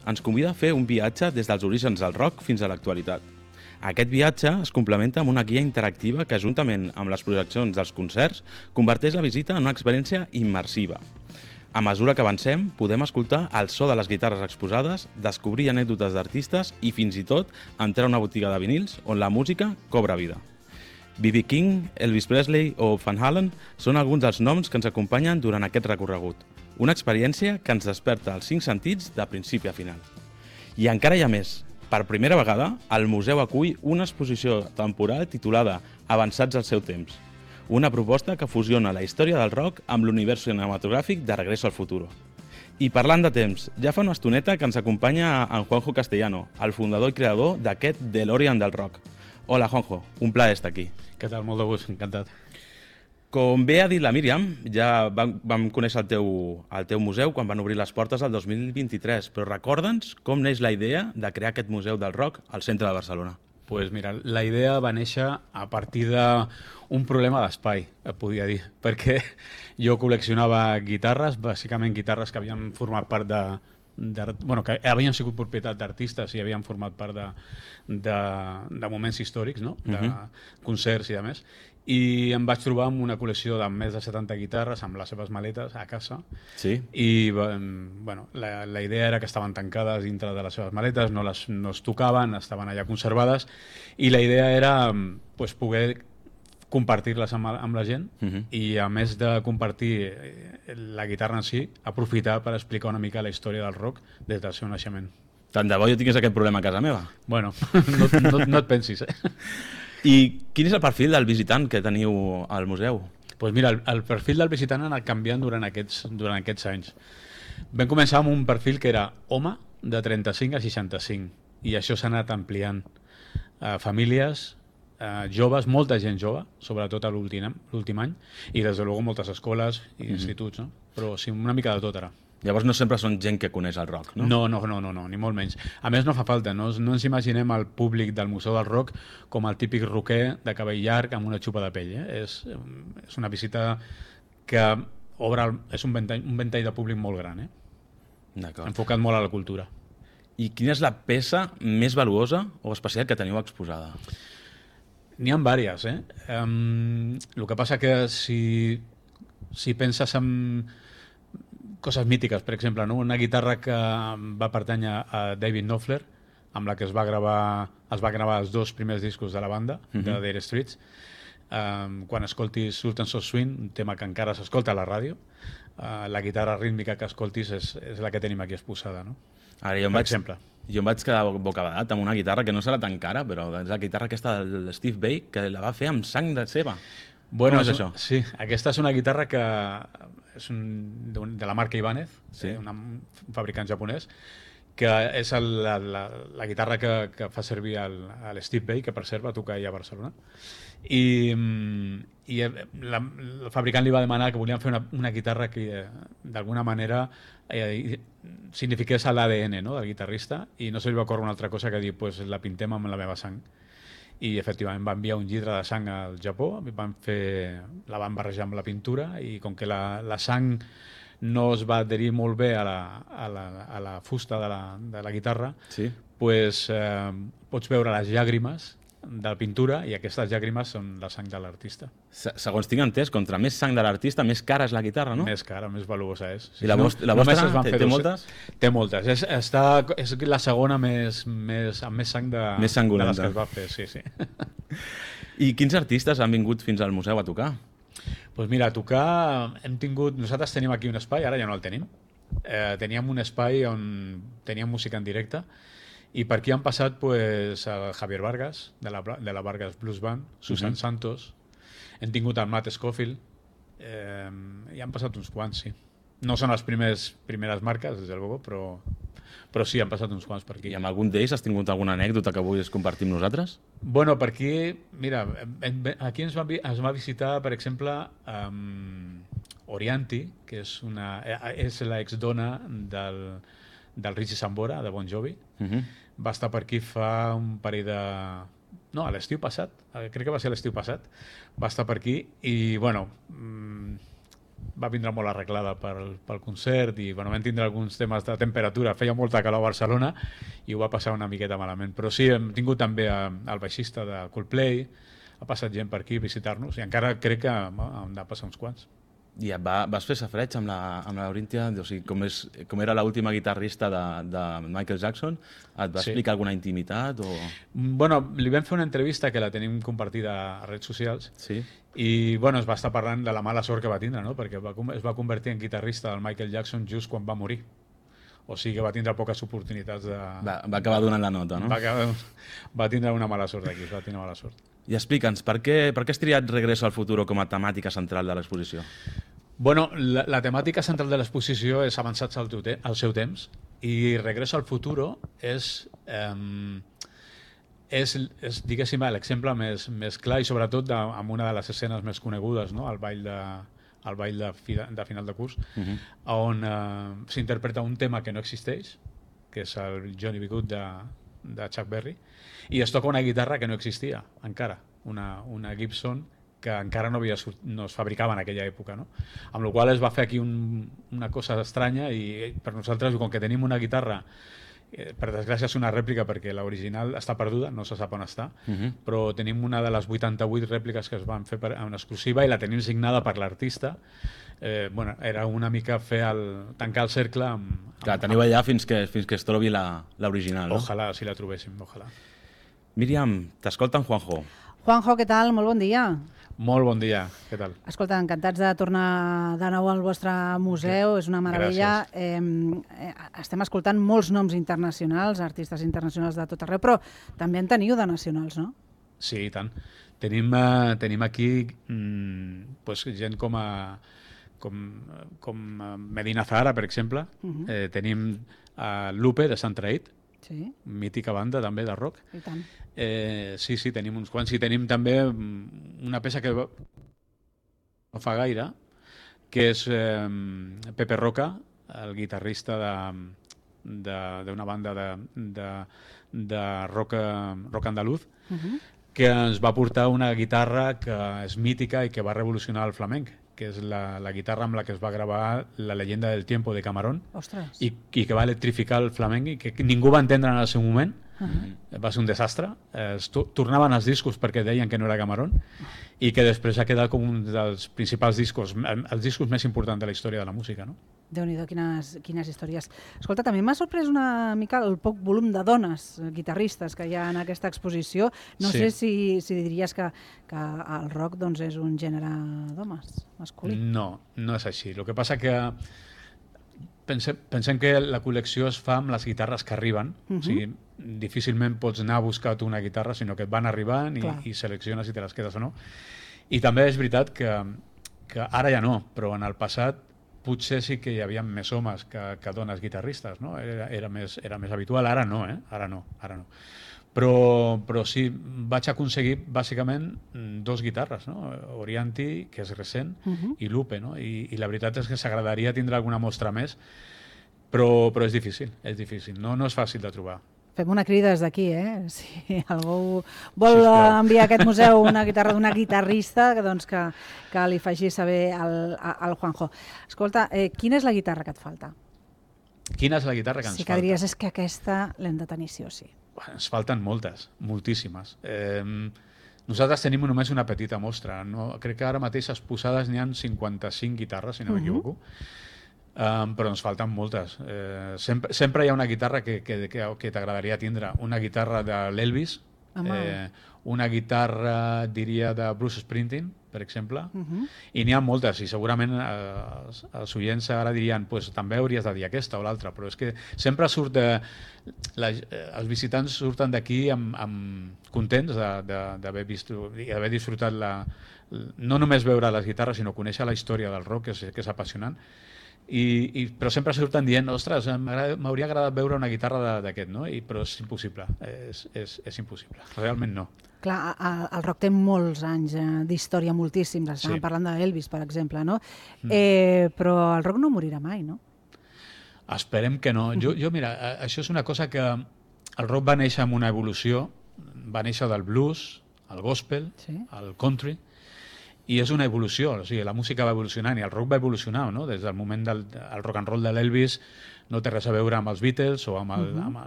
ens convida a fer un viatge des dels orígens del rock fins a l'actualitat. Aquest viatge es complementa amb una guia interactiva que, juntament amb les projeccions dels concerts, converteix la visita en una experiència immersiva. A mesura que avancem, podem escoltar el so de les guitarres exposades, descobrir anècdotes d'artistes i, fins i tot, entrar a una botiga de vinils on la música cobra vida. B.B. King, Elvis Presley o Van Halen són alguns dels noms que ens acompanyen durant aquest recorregut. Una experiència que ens desperta els 5 sentits de principi a final. I encara hi ha més. Per primera vegada, el museu acull una exposició temporal titulada Avançats al seu temps. Una proposta que fusiona la història del rock amb l'univers cinematogràfic de Regreso al Futuro. I parlant de temps, ja fa una estoneta que ens acompanya en Juanjo Castellano, el fundador i creador d'aquest DeLorean del rock. Hola, Juanjo, un plaer estar aquí. Què tal? Molt de gust, encantat. Com bé ha dit la Míriam, ja vam conèixer el teu museu quan van obrir les portes el 2023, però recorda'ns com neix la idea de crear aquest museu del rock al centre de Barcelona. Pues mira, la idea va néixer a partir d'un problema d'espai, podia dir, perquè jo col·leccionava guitarres, bàsicament guitarres que havien format part que havien sigut propietat d'artistes i havien format part de moments històrics, no? De concerts i de més. I em vaig trobar amb una col·lecció de més de 70 guitarres amb les seves maletes a casa. Sí. I la idea era que estaven tancades dintre de les seves maletes, no es tocaven, estaven allà conservades, i la idea era poder compartir-les amb la gent i, a més de compartir la guitarra en si, aprofitar per explicar una mica la història del rock des del seu naixement. Tant de bo jo tingués aquest problema a casa meva. Bueno, no et pensis, I quin és el perfil del visitant que teniu al museu? Pues mira, el perfil del visitant ha anat canviant durant aquests anys. Vam començar amb un perfil que era home de 35 a 65 i això s'ha anat ampliant. Famílies, joves, molta gent jove, sobretot a l'últim any, i des de luego moltes escoles i instituts, no? Però sí, una mica de tot ara. Llavors no sempre són gent que coneix el rock, no? No, ni molt menys. A més, no fa falta, no ens imaginem el públic del Museu del Rock com el típic rocker de cabell llarg amb una xupa de pell. És una visita que és un ventall de públic molt gran, D'acord. Enfocat molt a la cultura. I quina és la peça més valuosa o especial que teniu exposada? N'hi ha diverses, El que passa que si penses en coses mítiques, per exemple, no? Una guitarra que va pertànyer a David Knopfler, amb la que es va gravar els 2 primers discos de la banda, de Dire Straits. Quan escoltis Sultans of Swing, un tema que encara s'escolta a la ràdio, la guitarra rítmica que escoltis és la que tenim aquí exposada, no? Ara, jo em vaig quedar bocabadat amb una guitarra que no serà tan cara, però és la guitarra aquesta del Steve Vai, que la va fer amb sang de seva. Bueno, com és això? Sí, aquesta és una guitarra que és de la marca Ibanez, sí. Un fabricant japonès, que és la guitarra que fa servir l'Steve Vai, que per cert va tocar allà a Barcelona. I el fabricant li va demanar que volien fer una guitarra que d'alguna manera signifiqués l'ADN, no?, del guitarrista, i no se li va córrer una altra cosa que dir, pues la pintem amb la meva sang. I efectivament va enviar un llibre de sang al Japó, la van barrejar amb la pintura, i com que la sang no es va adherir molt bé a la fusta de la guitarra, sí. Pues, pots veure les llàgrimes de la pintura, i aquestes llàgrimes són la sang de l'artista. Segons tinc entès, contra més sang de l'artista, més cara és la guitarra, no? Més cara, més valuosa és. I la vostra té moltes? Té moltes. És la segona amb més sang de les que es va fer, sí. I quins artistes han vingut fins al museu a tocar? Doncs mira, a tocar nosaltres tenim aquí un espai, ara ja no el tenim. Teníem un espai on teníem música en directe, i per aquí han passat el Javier Vargas, de la Vargas Blues Band, Susan Santos, hem tingut el Matt Scofield, i han passat uns quants, sí. No són les primeres marques, des de luego, però sí, han passat uns quants per aquí. I amb algun d'ells has tingut alguna anècdota que vulguis compartir amb nosaltres? Bueno, per aquí, mira, aquí ens va visitar, per exemple, Orianti, que és l'exdona del Richie Sambora, de Bon Jovi. Va estar per aquí fa un parell de... No, a l'estiu passat, crec que va ser l'estiu passat, va estar per aquí i, bueno, va vindre molt arreglada pel concert i bueno, vam tindre alguns temes de temperatura, feia molta calor a Barcelona i ho va passar una miqueta malament, però sí, hem tingut també el baixista de Coldplay, ha passat gent per aquí a visitar-nos i encara crec que han de passar uns quants. I vas fer safreig amb la Oríntia, o sigui, com era l'última guitarrista de Michael Jackson, et va explicar alguna intimitat? Bueno, li vam fer una entrevista que la tenim compartida a redes socials i bueno, es va estar parlant de la mala sort que va tindre, no? Perquè es va convertir en guitarrista del Michael Jackson just quan va morir. O sigui que va tindre poques oportunitats de... Va acabar donant la nota, no? Va tindre una mala sort aquí, va tindre mala sort. I explica'ns, per què has triat Regreso al Futuro com a temàtica central de l'exposició? Bueno, la temàtica central de l'exposició és avançats al seu temps i Regreso al Futuro és diguéssim, l'exemple més clar i sobretot amb una de les escenes més conegudes, no? El ball de final de curs, on s'interpreta un tema que no existeix, que és el Johnny B. Good de Chuck Berry, i es toca una guitarra que no existia encara, una Gibson que encara no es fabricava en aquella època, no? Amb la qual es va fer aquí una cosa estranya i per nosaltres, com que tenim una guitarra, per desgràcia és una rèplica perquè l'original està perduda, no se sap on està, però tenim una de les 88 rèpliques que es van fer en exclusiva i la tenim signada per l'artista. Bueno, era una mica tancar el cercle Clar, teniu allà fins que es trobi l'original, no? Ojalà, si la trobéssim, ojalà. Míriam, t'escolta en Juanjo. Juanjo, què tal? Molt bon dia. Molt bon dia, què tal? Escolta, encantats de tornar de nou al vostre museu, és una meravella. Estem escoltant molts noms internacionals, artistes internacionals de tot arreu, però també en teniu de nacionals, no? Sí, i tant. Tenim aquí gent com Medina Zahara, per exemple. Tenim Lupe, de Sant Traït, mítica banda també de rock. I tant. Sí, tenim uns quants. I tenim també una peça que no fa gaire, que és Pepe Roca, el guitarrista d'una banda de rock andaluz, que ens va portar una guitarra que és mítica i que va revolucionar el flamenc, que és la guitarra amb la que es va gravar La leyenda del tiempo de Camarón. Ostres. I que va electrificar el flamenc i que ningú va entendre en el seu moment. Va ser un desastre. Tornaven els discos perquè deien que no era Camarón i que després ha quedat com un dels principals discos, els discos més importants de la història de la música, no? Déu-n'hi-do, quines històries. Escolta, també m'ha sorprès una mica el poc volum de dones guitarristes que hi ha en aquesta exposició. No sé si diries que el rock doncs, és un gènere d'homes, masculí. No és així. El que passa que pensem que la col·lecció es fa amb les guitarres que arriben. O sigui, difícilment pots anar a buscar tu una guitarra, sinó que et van arribant i selecciones si te les quedes o no. I també és veritat que ara ja no, però en el passat potser sí que hi havia més homes que dones guitarristes, no? Era més habitual, ara no, ara no. Però sí, vaig aconseguir bàsicament dos guitarres, no? Orianti, que és recent, i Lupe, no? I la veritat és que s'agradaria tindre alguna mostra més, però és difícil, no és fàcil de trobar. Fem una crida des d'aquí, si algú vol enviar a aquest museu una guitarra d'una guitarrista, doncs que li faci saber al Juanjo. Escolta, quina és la guitarra que et falta? Quina és la guitarra que ens falta? Sí que diries és que aquesta l'hem de tenir sí o sí. Ens falten moltes, moltíssimes. Nosaltres tenim només una petita mostra. Crec que ara mateix exposades n'hi ha 55 guitarres, si no m'equivoco. Però ens falten moltes. Sempre hi ha una guitarra que t'agradaria tindre. Una guitarra de l'Elvis, una guitarra, diria, de Bruce Springsteen, per exemple, i n'hi ha moltes, i segurament els oients ara dirien també hauries de dir aquesta o l'altra, però és que sempre els visitants surten d'aquí contents d'haver disfrutat no només veure les guitarres, sinó conèixer la història del rock, que és apassionant. Però sempre surten dient, ostres, m'hauria agradat veure una guitarra d'aquest, no? Però és impossible, és impossible, realment no. Clar, el rock té molts anys d'història, moltíssims, estàvem parlant d'Elvis, per exemple, no? Però el rock no morirà mai, no? Esperem que no. Mira, això és una cosa que el rock va néixer amb una evolució, va néixer del blues, el gospel, el country, I és una evolució, o sigui, la música va evolucionant i el rock va evolucionar, no? Des del moment del el rock and roll de l'Elvis no té res a veure amb els Beatles o amb